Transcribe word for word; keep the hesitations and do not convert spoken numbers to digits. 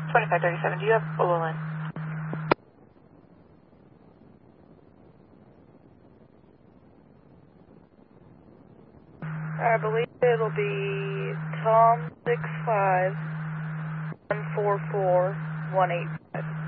twenty-five thirty-seven, do you have Olin? I believe it'll be Tom six five one four four one eight five.